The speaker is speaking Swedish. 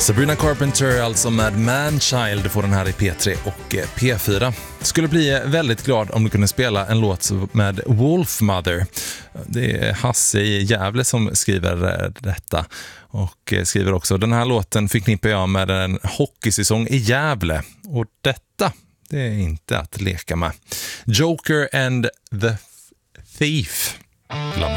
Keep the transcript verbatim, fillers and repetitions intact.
Sabrina Carpenter, alltså med Manchild, får den här i P tre och P fyra. Skulle bli väldigt glad om du kunde spela en låt med Wolfmother. Det är Hasse i Gävle som skriver detta och skriver också: den här låten förknippar jag med en hockeysäsong i Gävle, och detta, det är inte att leka med. Joker and the Thief.